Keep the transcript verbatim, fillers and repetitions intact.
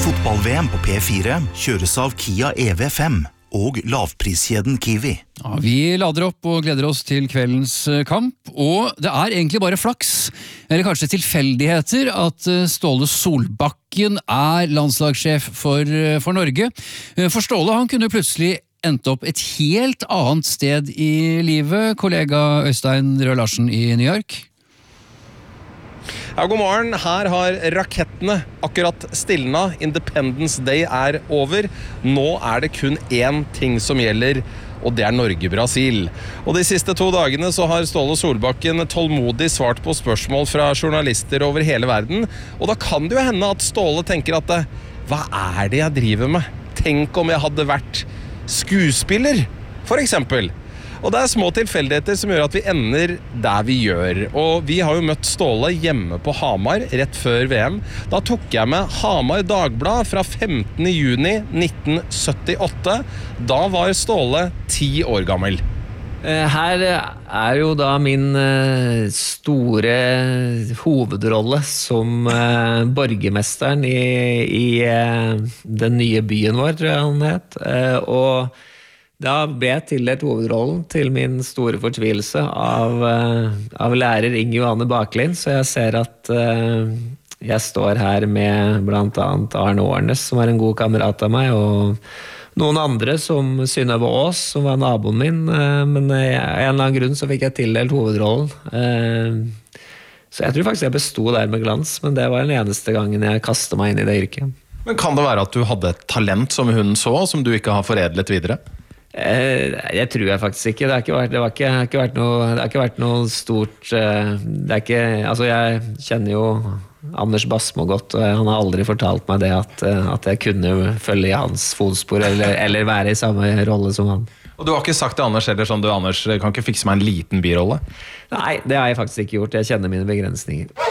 Fotball-V M på P fire kjøres av Kia E V fem og lavpriskjeden Kiwi. Ja, vi lader opp og gleder oss til kveldens kamp, og det er egentlig bare flaks, eller kanskje tilfeldigheter, at Ståle Solbakken er landslagssjef for, for Norge. For Ståle, han kunne plutselig endt opp et helt annet sted i livet, kollega Øystein Røe Larsen i New York. Ja, god morgen. Her har rakettene akkurat stilna. Independence Day er over. Nå er det kun én ting som gjelder, og det er Norge-Brasil. Og de siste to dagene så har Ståle Solbakken tålmodig svart på spørsmål fra journalister over hele verden. Og da kan det jo hende at Ståle tenker at hva er det jeg driver med? Tenk om jeg hadde vært skuespiller, for eksempel. Og det er små tilfeldigheter som gjør at vi ender der vi gjør. Og vi har jo møtt Ståle hjemme på Hamar rett før V M. Da tok jeg med Hamar Dagblad fra femtende juni nitten syttiåtte. Da var Ståle ti år gammel. Her er jo da min store hovedrolle som borgermesteren i, i den nye byen vår, tror jeg han het. Og da ble jeg tildelt hovedrollen til min store fortvilelse av, av lærer Inge Johanne Baklin, så jeg ser at uh, jeg står her med blant annet Arne Årnes, som er en god kamerat av meg, og noen andre som Synnøve Aas, som var naboen min, uh, men av en eller annen grunn så fikk jeg tildelt hovedrollen. Uh, så jeg tror faktisk jeg bestod der med glans, men det var den eneste gangen jeg kastet meg inn i det yrket. Men kan det være at du hadde et talent som hun så, som du ikke har foredlet videre? Jeg tror jeg faktisk ikke. Det har ikke vært, det har ikke, det har ikke vært noe, det har ikke vært noe stort. Det er ikke, altså jeg kjenner jo Anders Basmo godt, og han har aldri fortalt meg det at, at jeg kunne følge i hans fotspor eller, eller være i samme rolle som han. Og du har ikke sagt til Anders eller sånn, du Anders, kan ikke fikse meg en liten birolle? Nei, det har jeg faktisk ikke gjort. Jeg kjenner mine begrensninger.